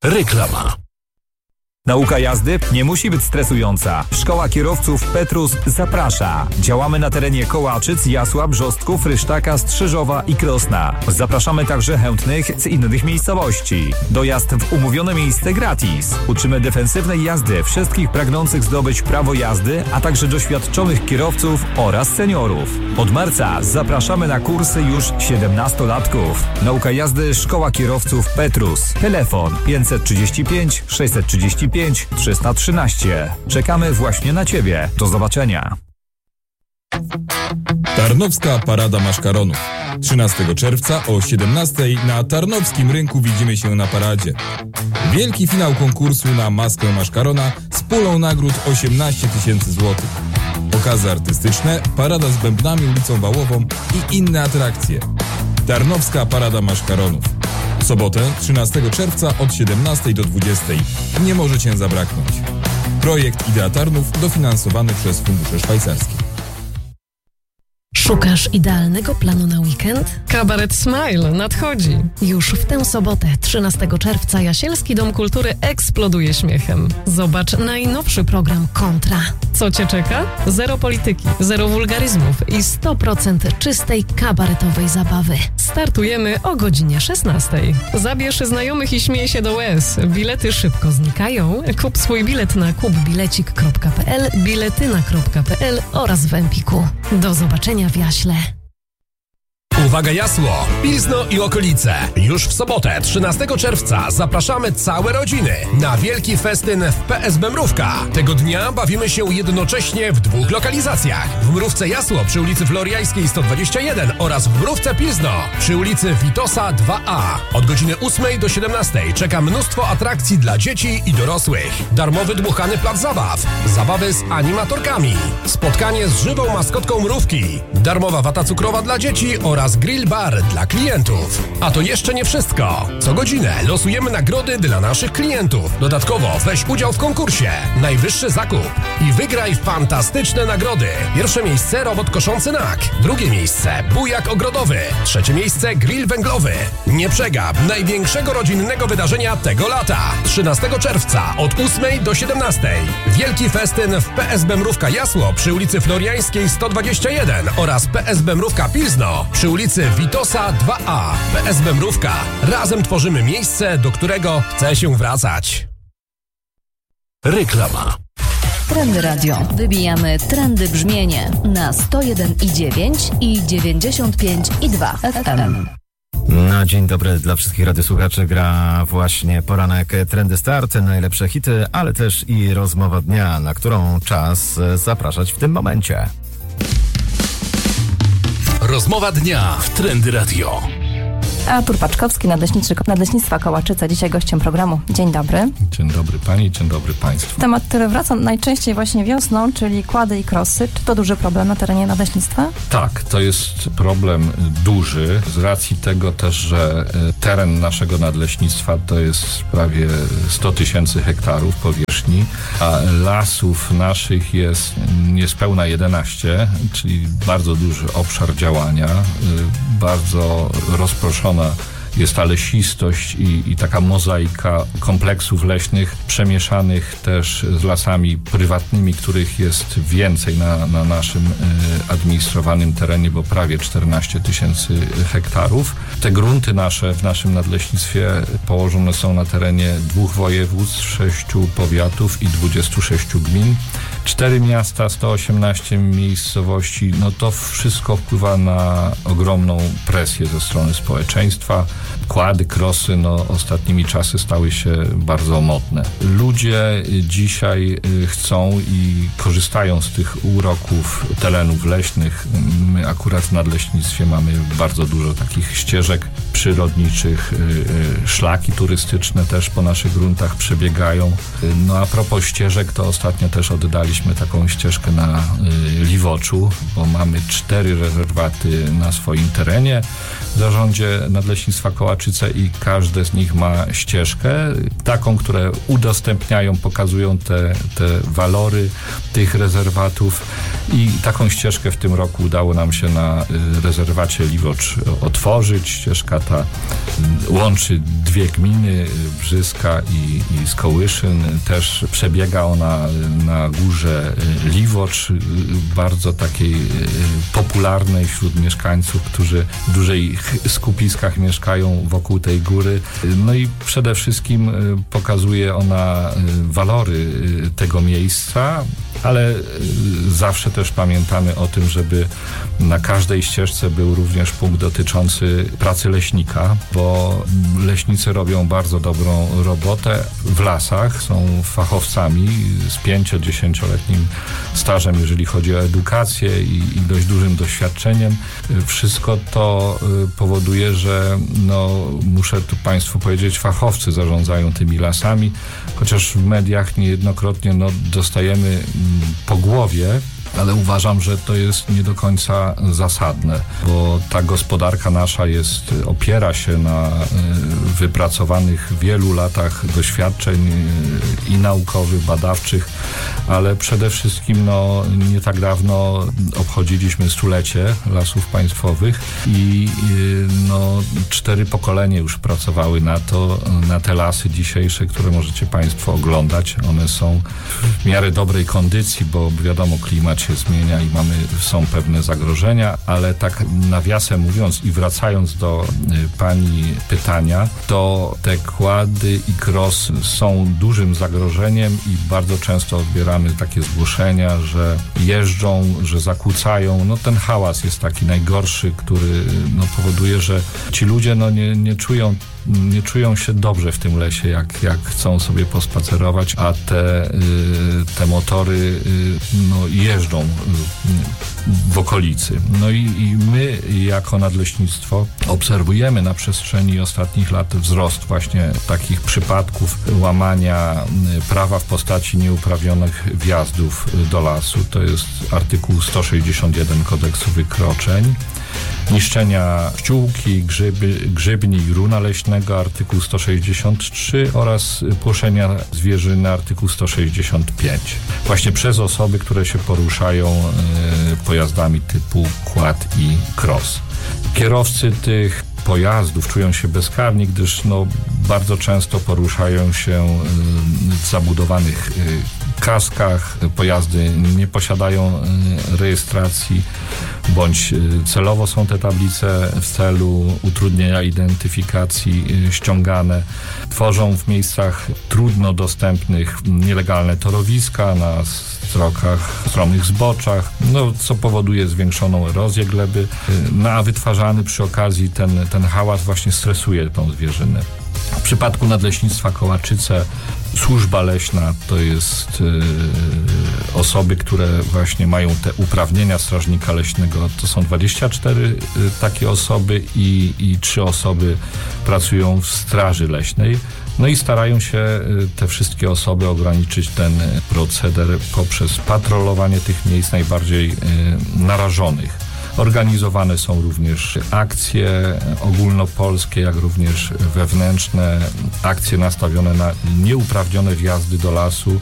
Reklama. Nauka jazdy nie musi być stresująca. Szkoła Kierowców Petrus zaprasza. Działamy na terenie Kołaczyc, Jasła, Brzostków, Rysztaka, Strzyżowa i Krosna. Zapraszamy także chętnych z innych miejscowości. Dojazd w umówione miejsce gratis. Uczymy defensywnej jazdy wszystkich pragnących zdobyć prawo jazdy, a także doświadczonych kierowców oraz seniorów. Od marca zapraszamy na kursy już 17-latków. Nauka jazdy Szkoła Kierowców Petrus. Telefon 535 635 313. Czekamy właśnie na Ciebie. Do zobaczenia. Tarnowska Parada Maszkaronów. 13 czerwca o 17:00 na Tarnowskim Rynku widzimy się na paradzie. Wielki finał konkursu na maskę maszkarona z pulą nagród 18 000 złotych. Pokazy artystyczne, parada z bębnami ulicą Wałową i inne atrakcje. Tarnowska Parada Maszkaronów. W sobotę 13 czerwca od 17:00 do 20:00. Nie może Cię zabraknąć. Projekt Idea Tarnów dofinansowany przez fundusze szwajcarskie. Szukasz idealnego planu na weekend? Kabaret Smile nadchodzi. Już w tę sobotę, 13 czerwca, Jasielski Dom Kultury eksploduje śmiechem. Zobacz najnowszy program Kontra. Co Cię czeka? Zero polityki, zero wulgaryzmów i 100% czystej kabaretowej zabawy. Startujemy o godzinie 16:00. Zabierz znajomych i śmiej się do łez. Bilety szybko znikają. Kup swój bilet na kupbilecik.pl, biletyna.pl oraz w Empiku. Do zobaczenia w Jaśle. Uwaga Jasło, Pilzno i okolice. Już w sobotę, 13 czerwca zapraszamy całe rodziny na wielki festyn w PSB Mrówka. Tego dnia bawimy się jednocześnie w 2 lokalizacjach. W Mrówce Jasło przy ulicy Floriajskiej 121 oraz w Mrówce Pilzno przy ulicy Witosa 2A. Od godziny 8 do 17 czeka mnóstwo atrakcji dla dzieci i dorosłych. Darmowy dmuchany plac zabaw, zabawy z animatorkami, spotkanie z żywą maskotką Mrówki, darmowa wata cukrowa dla dzieci oraz grill bar dla klientów. A to jeszcze nie wszystko. Co godzinę losujemy nagrody dla naszych klientów. Dodatkowo weź udział w konkursie. Najwyższy zakup i wygraj fantastyczne nagrody. Pierwsze miejsce robot koszący nak. Drugie miejsce bujak ogrodowy. Trzecie miejsce grill węglowy. Nie przegap największego rodzinnego wydarzenia tego lata. 13 czerwca od 8 do 17. Wielki festyn w PSB Mrówka Jasło przy ulicy Floriańskiej 121 oraz PSB Mrówka Pilzno przy ulicy Witosa 2A. PSB Mrówka. Razem tworzymy miejsce, do którego chce się wracać. Reklama. Trendy Radio. Wybijamy trendy brzmienie na 101,9 i 95,2 FM. No, dzień dobry dla wszystkich radiosłuchaczy. Gra właśnie poranek Trendy Start, najlepsze hity, ale też i rozmowa dnia, na którą czas zapraszać w tym momencie. Rozmowa dnia w Trendy Radio. Artur Paczkowski, Nadleśnictwa Kołaczyca, dzisiaj gościem programu. Dzień dobry. Dzień dobry Pani, dzień dobry Państwu. Temat, który wraca najczęściej właśnie wiosną, czyli kłady i krosy. Czy to duży problem na terenie Nadleśnictwa? Tak, to jest problem duży, z racji tego też, że teren naszego Nadleśnictwa to jest prawie 100 000 hektarów powierzchni, a lasów naszych jest niespełna 11, czyli bardzo duży obszar działania, bardzo rozproszona jest ta lesistość i taka mozaika kompleksów leśnych przemieszanych też z lasami prywatnymi, których jest więcej na naszym administrowanym terenie, bo prawie 14 000 hektarów. Te grunty nasze w naszym nadleśnictwie położone są na terenie 2 województw, 6 powiatów i 26 gmin. 4 miasta, 118 miejscowości, no to wszystko wpływa na ogromną presję ze strony społeczeństwa. Kłady, krosy, no ostatnimi czasy stały się bardzo modne. Ludzie dzisiaj chcą i korzystają z tych uroków terenów leśnych. My akurat w nadleśnictwie mamy bardzo dużo takich ścieżek przyrodniczych, szlaki turystyczne też po naszych gruntach przebiegają. No a propos ścieżek, to ostatnio też oddaliśmy taką ścieżkę na Liwoczu, bo mamy 4 rezerwaty na swoim terenie w zarządzie Nadleśnictwa Kołaczyce i każde z nich ma ścieżkę taką, które udostępniają, pokazują te walory tych rezerwatów i taką ścieżkę w tym roku udało nam się na rezerwacie Liwocz otworzyć. Ścieżka ta łączy 2 dwie gminy, Brzyska i Skołyszyn. Też przebiega ona na górze Liwocz, bardzo takiej popularnej wśród mieszkańców, którzy w dużych skupiskach mieszkają wokół tej góry. No i przede wszystkim pokazuje ona walory tego miejsca, ale zawsze też pamiętamy o tym, żeby na każdej ścieżce był również punkt dotyczący pracy leśnika, bo leśnicy robią bardzo dobrą robotę w lasach, są fachowcami z 5-10-letnim stażem, jeżeli chodzi o edukację i dość dużym doświadczeniem. Wszystko to powoduje, że muszę tu Państwu powiedzieć, fachowcy zarządzają tymi lasami, chociaż w mediach niejednokrotnie dostajemy po głowie, ale uważam, że to jest nie do końca zasadne, bo ta gospodarka nasza opiera się na wypracowanych wielu latach doświadczeń i naukowych, badawczych, ale przede wszystkim nie tak dawno obchodziliśmy 100-lecie Lasów Państwowych i 4 pokolenia już pracowały na te lasy dzisiejsze, które możecie Państwo oglądać. One są w miarę dobrej kondycji, bo wiadomo, klimat się zmienia i są pewne zagrożenia, ale tak nawiasem mówiąc i wracając do Pani pytania, to te kłady i kros są dużym zagrożeniem i bardzo często odbieramy takie zgłoszenia, że jeżdżą, że zakłócają. Ten hałas jest taki najgorszy, który powoduje, że ci ludzie nie czują się dobrze w tym lesie, jak chcą sobie pospacerować, a te motory jeżdżą w okolicy. I my jako nadleśnictwo obserwujemy na przestrzeni ostatnich lat wzrost właśnie takich przypadków łamania prawa w postaci nieuprawnionych wjazdów do lasu. To jest artykuł 161 Kodeksu Wykroczeń. Niszczenia pszczółki, grzybni i runa leśnego, artykuł 163 oraz płoszenia zwierzyny, artykuł 165. Właśnie przez osoby, które się poruszają pojazdami typu quad i cross. Kierowcy tych pojazdów czują się bezkarni, gdyż bardzo często poruszają się w zabudowanych kaskach, pojazdy nie posiadają rejestracji, bądź celowo są te tablice w celu utrudnienia identyfikacji ściągane. Tworzą w miejscach trudno dostępnych nielegalne torowiska na stromych zboczach, co powoduje zwiększoną erozję gleby, a wytwarzany przy okazji ten hałas właśnie stresuje tą zwierzynę. W przypadku Nadleśnictwa Kołaczyce służba leśna to jest osoby, które właśnie mają te uprawnienia strażnika leśnego. To są 24 takie osoby i 3 osoby pracują w straży leśnej. I starają się te wszystkie osoby ograniczyć ten proceder poprzez patrolowanie tych miejsc najbardziej narażonych. Organizowane są również akcje ogólnopolskie, jak również wewnętrzne akcje nastawione na nieuprawnione wjazdy do lasu